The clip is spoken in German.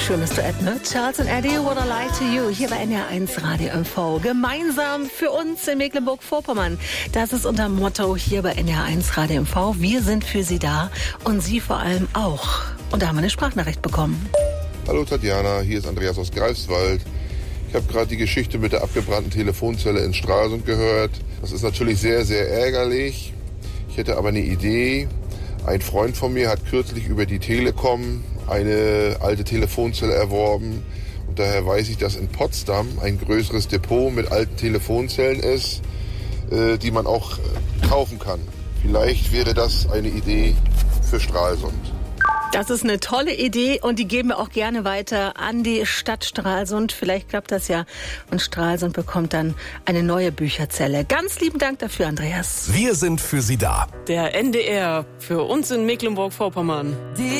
Schönes Duett, ne? Charles und Eddie, Would I Lie to You, hier bei NR1 Radio MV. Gemeinsam für uns in Mecklenburg-Vorpommern. Das ist unser Motto hier bei NR1 Radio MV. Wir sind für Sie da und Sie vor allem auch. Und da haben wir eine Sprachnachricht bekommen. Hallo Tatjana, hier ist Andreas aus Greifswald. Ich habe gerade die Geschichte mit der abgebrannten Telefonzelle in Stralsund gehört. Das ist natürlich sehr, sehr ärgerlich. Ich hätte aber eine Idee. Ein Freund von mir hat kürzlich über die Telekom eine alte Telefonzelle erworben. Und daher weiß ich, dass in Potsdam ein größeres Depot mit alten Telefonzellen ist, die man auch kaufen kann. Vielleicht wäre das eine Idee für Stralsund. Das ist eine tolle Idee und die geben wir auch gerne weiter an die Stadt Stralsund. Vielleicht klappt das ja und Stralsund bekommt dann eine neue Bücherzelle. Ganz lieben Dank dafür, Andreas. Wir sind für Sie da. Der NDR für uns in Mecklenburg-Vorpommern.